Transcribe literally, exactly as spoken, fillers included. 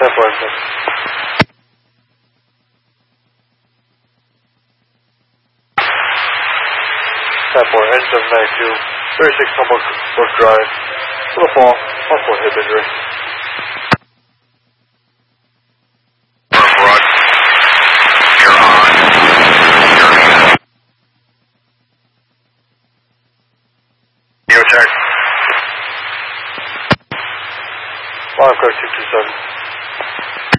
ten four, ten. ten four, N seven ninety-two, thirty-six Humboldt Brook Drive, to the fall, possible hip injury. Brook, you're on. You're in. Check. Line code two two seven.